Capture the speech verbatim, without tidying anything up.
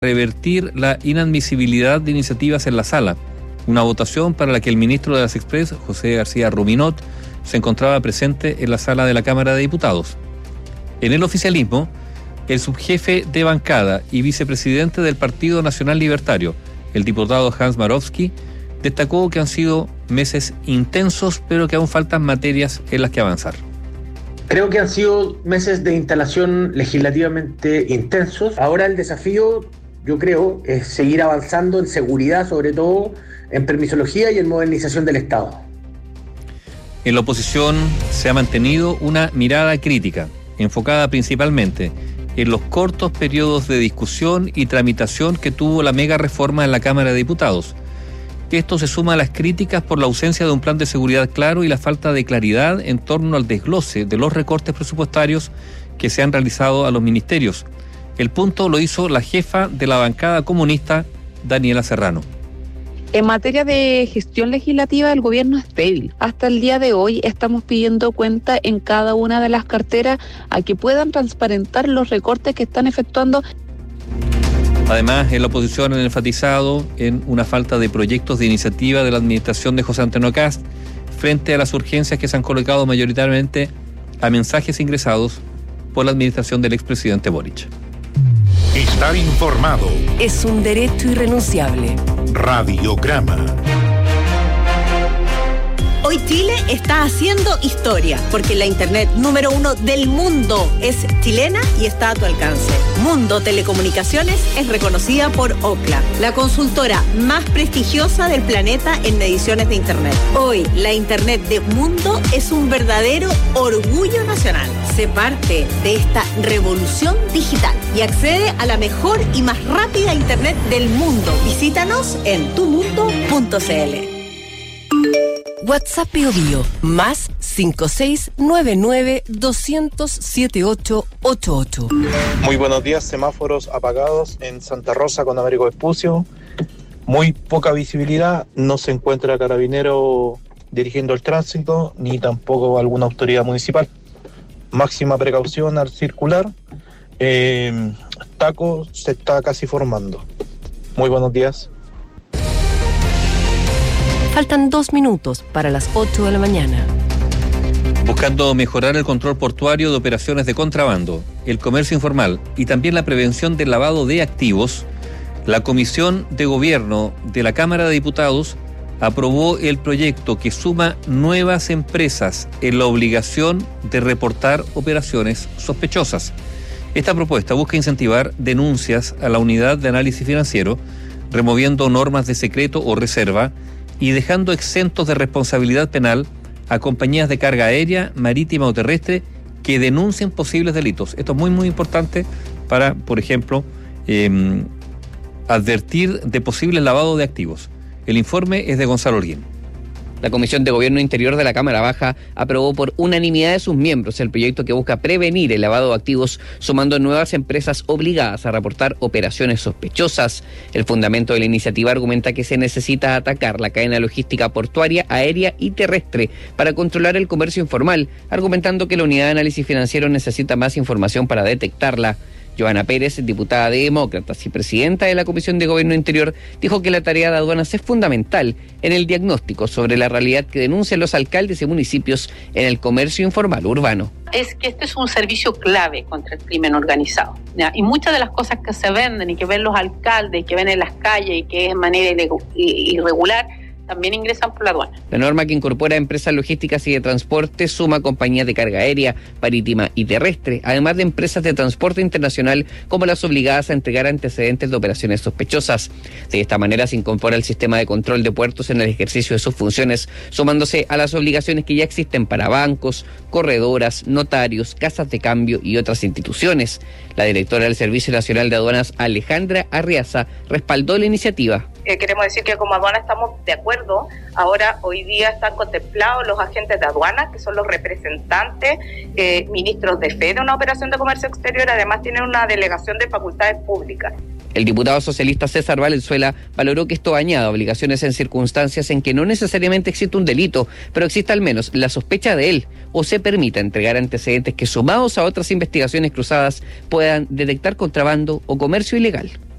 revertir la inadmisibilidad de iniciativas en la sala, una votación para la que el ministro de las Express, José García Ruminot, se encontraba presente en la sala de la Cámara de Diputados. En el oficialismo, el subjefe de bancada y vicepresidente del Partido Nacional Libertario, el diputado Hans Marowski, destacó que han sido meses intensos, pero que aún faltan materias en las que avanzar. Creo que han sido meses de instalación legislativamente intensos. Ahora el desafío, yo creo, es seguir avanzando en seguridad, sobre todo en permisología y en modernización del Estado. En la oposición se ha mantenido una mirada crítica, enfocada principalmente en los cortos periodos de discusión y tramitación que tuvo la mega reforma en la Cámara de Diputados. Esto se suma a las críticas por la ausencia de un plan de seguridad claro y la falta de claridad en torno al desglose de los recortes presupuestarios que se han realizado a los ministerios. El punto lo hizo la jefa de la bancada comunista, Daniela Serrano. En materia de gestión legislativa, el gobierno es débil. Hasta el día de hoy estamos pidiendo cuenta en cada una de las carteras a que puedan transparentar los recortes que están efectuando. Además, en la oposición han enfatizado en una falta de proyectos de iniciativa de la administración de José Antonio Kast frente a las urgencias que se han colocado mayoritariamente a mensajes ingresados por la administración del expresidente Boric. Estar informado es un derecho irrenunciable. Radiograma. Hoy Chile está haciendo historia, porque la internet número uno del mundo es chilena y está a tu alcance. Mundo Telecomunicaciones es reconocida por Ookla, la consultora más prestigiosa del planeta en mediciones de internet. Hoy, la internet de Mundo es un verdadero orgullo nacional. Sé parte de esta revolución digital y accede a la mejor y más rápida internet del mundo. Visítanos en tu mundo punto c l. WhatsApp Bio Bio, más cinco seis nueve nueve dos cero cero siete ocho ocho ocho. Muy buenos días, semáforos apagados en Santa Rosa con Américo Vespucio. Muy poca visibilidad, no se encuentra carabinero dirigiendo el tránsito, ni tampoco alguna autoridad municipal. Máxima precaución al circular. Eh, taco se está casi formando. Muy buenos días. Faltan dos minutos para las ocho de la mañana. Buscando mejorar el control portuario de operaciones de contrabando, el comercio informal y también la prevención del lavado de activos, la Comisión de Gobierno de la Cámara de Diputados aprobó el proyecto que suma nuevas empresas en la obligación de reportar operaciones sospechosas. Esta propuesta busca incentivar denuncias a la unidad de análisis financiero, removiendo normas de secreto o reserva y dejando exentos de responsabilidad penal a compañías de carga aérea, marítima o terrestre que denuncien posibles delitos. Esto es muy, muy importante para, por ejemplo, eh, advertir de posibles lavados de activos. El informe es de Gonzalo Holguín. La Comisión de Gobierno Interior de la Cámara Baja aprobó por unanimidad de sus miembros el proyecto que busca prevenir el lavado de activos, sumando nuevas empresas obligadas a reportar operaciones sospechosas. El fundamento de la iniciativa argumenta que se necesita atacar la cadena logística portuaria, aérea y terrestre para controlar el comercio informal, argumentando que la unidad de análisis financiero necesita más información para detectarla. Joana Pérez, diputada de Demócratas y presidenta de la Comisión de Gobierno Interior, dijo que la tarea de aduanas es fundamental en el diagnóstico sobre la realidad que denuncian los alcaldes y municipios en el comercio informal urbano. Es que este es un servicio clave contra el crimen organizado, ¿ya? Y muchas de las cosas que se venden y que ven los alcaldes y que ven en las calles y que es de manera irregular, también ingresan por la aduana. La norma, que incorpora empresas logísticas y de transporte, suma compañías de carga aérea, marítima y terrestre, además de empresas de transporte internacional como las obligadas a entregar antecedentes de operaciones sospechosas. De esta manera se incorpora el sistema de control de puertos en el ejercicio de sus funciones, sumándose a las obligaciones que ya existen para bancos, corredoras, notarios, casas de cambio y otras instituciones. La directora del Servicio Nacional de Aduanas, Alejandra Arriaza, respaldó la iniciativa. Eh, queremos decir que como aduana estamos de acuerdo. Ahora, hoy día están contemplados los agentes de aduana, que son los representantes, eh, ministros de fe de una operación de comercio exterior. Además, tienen una delegación de facultades públicas. El diputado socialista César Valenzuela valoró que esto añada obligaciones en circunstancias en que no necesariamente existe un delito, pero existe al menos la sospecha de él, o se permita entregar antecedentes que, sumados a otras investigaciones cruzadas, puedan detectar contrabando o comercio ilegal.